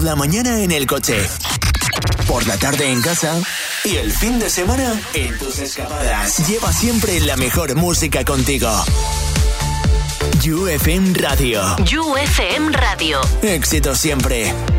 Por la mañana en el coche, por la tarde en casa y el fin de semana en tus escapadas. Lleva siempre la mejor música contigo. You FM Radio. You FM Radio. Éxito siempre.